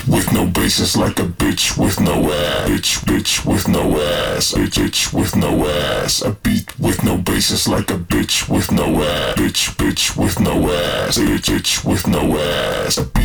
with no basis, like a bitch with no ass. Bitch with no ass. Bitch with no ass. A beat with no basis, like a bitch with no ass. Bitch with no ass. Bitch with no ass. A beat